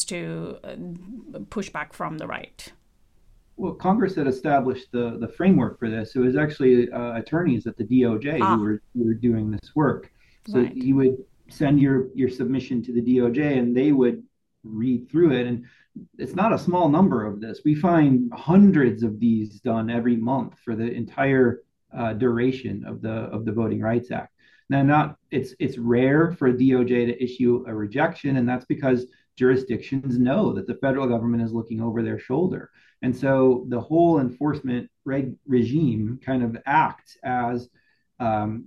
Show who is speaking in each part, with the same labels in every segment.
Speaker 1: to pushback from the right?
Speaker 2: Well, Congress had established the framework for this. It was actually attorneys at the DOJ
Speaker 1: Ah,
Speaker 2: who were doing this work. So
Speaker 1: right.
Speaker 2: you would send your submission to the DOJ, and they would read through it. And it's not a small number of this. We find hundreds of these done every month for the entire duration of the Voting Rights Act. Now, not it's rare for DOJ to issue a rejection, and that's because jurisdictions know that the federal government is looking over their shoulder. And so the whole enforcement regime kind of acts as um,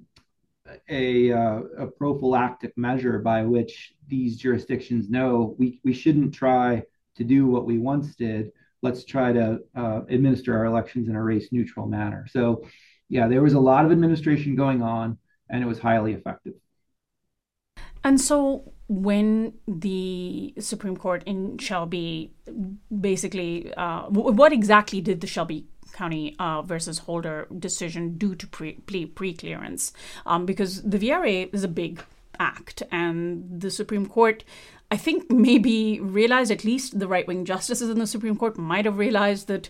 Speaker 2: a prophylactic measure by which these jurisdictions know we shouldn't try to do what we once did. Let's try to administer our elections in a race neutral manner. So, yeah, there was a lot of administration going on, and it was highly effective.
Speaker 1: And so when the Supreme Court in Shelby basically, what exactly did the Shelby County versus Holder decision do to pre-clearance? Because the VRA is a big act, and the Supreme Court, I think, maybe realized, at least the right-wing justices in the Supreme Court might have realized that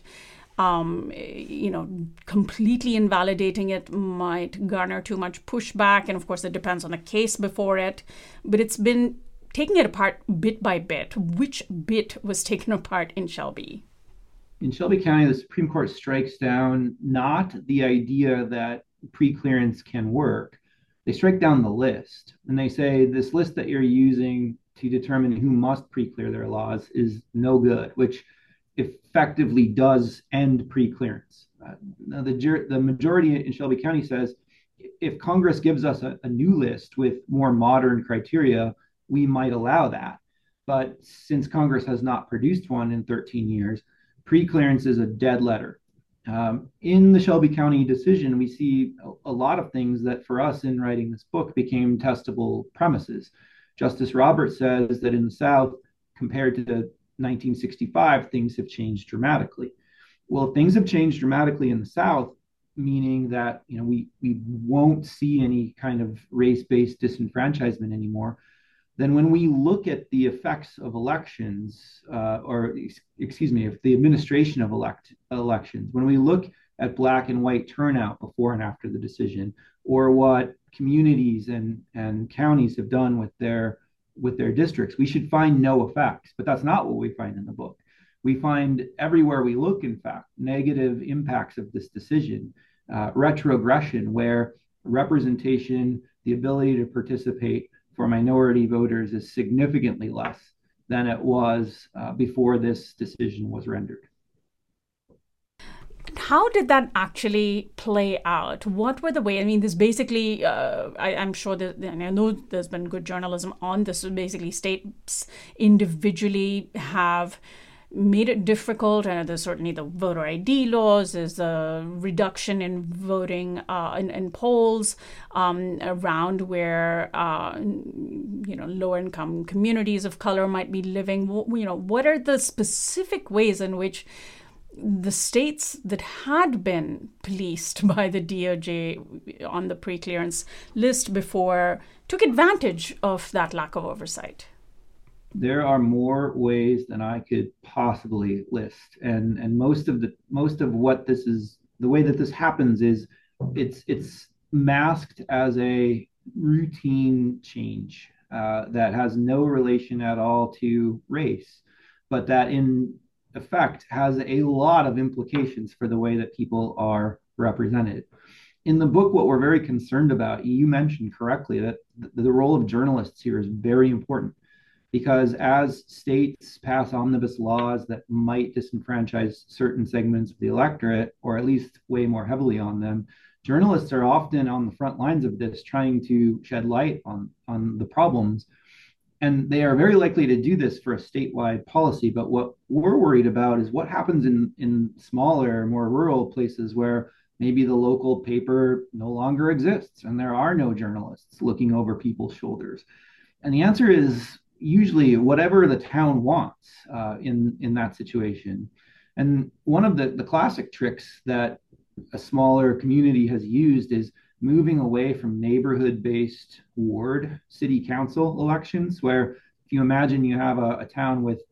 Speaker 1: completely invalidating it might garner too much pushback. And of course, it depends on the case before it. But it's been taking it apart bit by bit. Which bit was taken apart in Shelby?
Speaker 2: In Shelby County, the Supreme Court strikes down not the idea that pre-clearance can work. They strike down the list, and they say this list that you're using to determine who must pre-clear their laws is no good, which effectively does end pre-clearance. Now the majority in Shelby County says if Congress gives us a new list with more modern criteria, we might allow that. But since Congress has not produced one in 13 years, pre-clearance is a dead letter. In the Shelby County decision, we see a lot of things that for us in writing this book became testable premises. Justice Roberts says that in the South, compared to 1965, things have changed dramatically. Well, if things have changed dramatically in the South, meaning that we won't see any kind of race-based disenfranchisement anymore, then when we look at the effects of elections, or excuse me, if the administration of elections, when we look at black and white turnout before and after the decision, or what communities and counties have done with their districts, we should find no effects. But that's not what we find in the book. We find everywhere we look, in fact, negative impacts of this decision, retrogression, where representation, the ability to participate for minority voters is significantly less than it was before this decision was rendered.
Speaker 1: How did that actually play out? What were the way? I mean, this basically, I'm sure that, and I know there's been good journalism on this. So basically, states individually have made it difficult. And there's certainly the voter ID laws. There's a reduction in voting in polls around where lower income communities of color might be living. What are the specific ways in which the states that had been policed by the DOJ on the pre-clearance list before took advantage of that lack of oversight?
Speaker 2: There are more ways than I could possibly list, and most of what this is, the way that this happens is it's masked as a routine change that has no relation at all to race, but that in effect has a lot of implications for the way that people are represented. In the book, what we're very concerned about, you mentioned correctly that the role of journalists here is very important because as states pass omnibus laws that might disenfranchise certain segments of the electorate, or at least weigh more heavily on them, journalists are often on the front lines of this, trying to shed light on the problems. And they are very likely to do this for a statewide policy. But what we're worried about is what happens in smaller, more rural places where maybe the local paper no longer exists and there are no journalists looking over people's shoulders. And the answer is usually whatever the town wants in that situation. And one of the classic tricks that a smaller community has used is moving away from neighborhood-based ward city council elections, where if you imagine you have a town with